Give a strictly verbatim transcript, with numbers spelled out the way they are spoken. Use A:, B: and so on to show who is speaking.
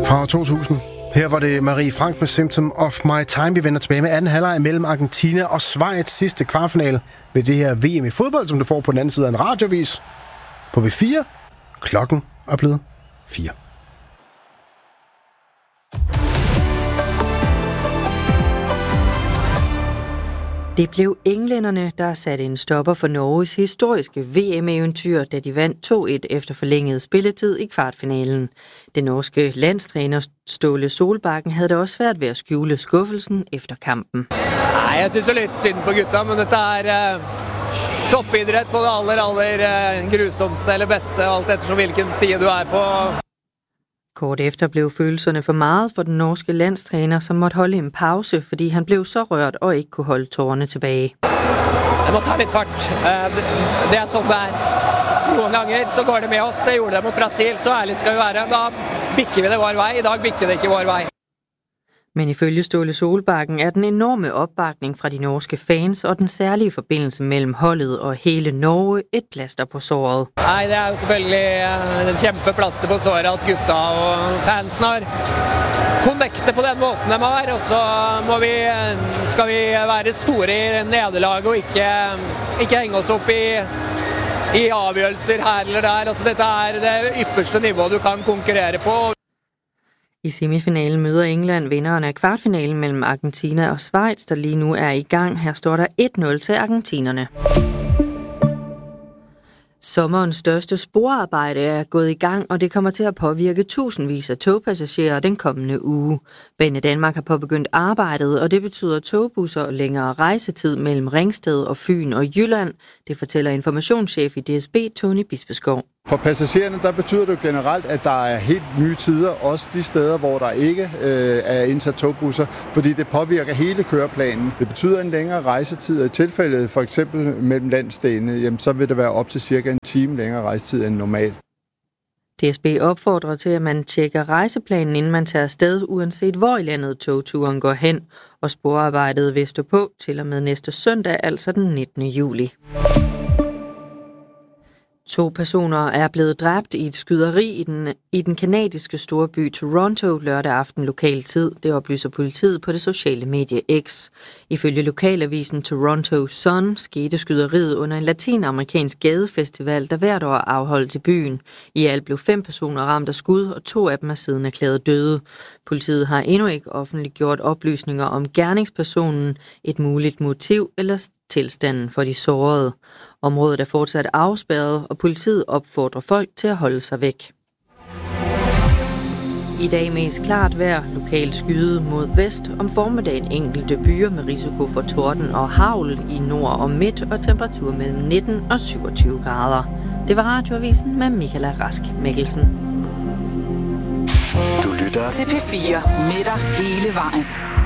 A: Fra to tusind. Her var det Marie Frank med Symptom of My Time. Vi vender tilbage med anden halvleg mellem Argentina og Schweiz, sidste kvartfinale ved det her V M i fodbold, som du får på den anden side af en radiovis på B fire. Klokken er blevet fire.
B: Det blev englænderne, der satte en stopper for Norges historiske V M-eventyr, da de vandt to et efter forlænget spilletid i kvartfinalen. Den norske landstræner Ståle Solbakken havde det også svært ved at skjule skuffelsen efter kampen.
C: Nej, jeg synes jo lidt synd på gutta, men dette er uh, toppidræt på det aller, aller uh, grusomste eller bedste, alt eftersom hvilken side du er på.
B: Kort efter blev følelserne for meget for den norske landstræner, som måtte holde en pause, fordi han blev så rørt og ikke kunne holde tårerne tilbage.
C: Jeg må tage lidt fart. Det er sådan der. Nogle gange så går det med os. Det gjorde det mod Brasil, så ærligt skal vi være. Da bikker vi det vår vej. I dag bikker det ikke vår vej.
B: Men ifølge Ståle Solbakken er den enorme opbakning fra de norske fans og den særlige forbindelse mellem holdet og hele Norge et plaster på såret.
C: Nej, det er jo selvfølgelig en kæmpe plaster på såret at gutta og fansen har connectet på den måten de har, og så må vi, skal vi være store i nederlag og ikke, ikke hænge os op i, i avgjørelser her eller der. Altså, dette er det ypperste niveau du kan konkurrere på.
B: I semifinalen møder England vinderen af kvartfinalen mellem Argentina og Schweiz, der lige nu er i gang. Her står der et nul til argentinerne. Sommerens største sporarbejde er gået i gang, og det kommer til at påvirke tusindvis af togpassagerer den kommende uge. Banedanmark har påbegyndt arbejdet, og det betyder togbusser og længere rejsetid mellem Ringsted og Fyn og Jylland. Det fortæller informationschef i D S B, Tony Bispeskov.
D: For passagererne der betyder det generelt, at der er helt nye tider, også de steder, hvor der ikke øh, er indsat togbusser, fordi det påvirker hele køreplanen. Det betyder en længere rejsetid, og i tilfældet for eksempel mellem landsdelene, jamen, så vil det være op til cirka en time længere rejsetid end normalt.
B: D S B opfordrer til, at man tjekker rejseplanen, inden man tager afsted, uanset hvor i landet togturen går hen, og sporarbejdet vil stå på til og med næste søndag, altså den nittende juli. To personer er blevet dræbt i et skyderi i den, i den kanadiske storby Toronto lørdag aften lokal tid. Det oplyser politiet på det sociale medie X. Ifølge lokalavisen Toronto Sun skete skyderiet under en latinamerikansk gadefestival, der hvert år afholdes i byen. I alt blev fem personer ramt af skud, og to af dem er siden erklæret døde. Politiet har endnu ikke offentliggjort oplysninger om gerningspersonen, et muligt motiv eller tilstanden for de sårede. Området er fortsat afspærret, og politiet opfordrer folk til at holde sig væk. I dag mest klart vejr, lokalt skyde mod vest, om formiddagen enkelte byer med risiko for torden og hagl i nord og midt, og temperatur mellem nitten og syvogtyve grader. Det var Radioavisen med Michaela Rask Mikkelsen.
E: Du lytter til P fire med dig hele vejen.